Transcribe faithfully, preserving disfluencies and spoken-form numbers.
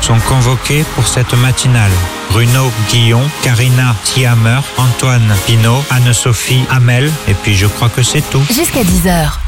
sont convoqués pour cette matinale. Bruno Guillon, Karina Thiamer, Antoine Pinault, Anne-Sophie Hamel, et puis je crois que c'est tout. Jusqu'à dix heures.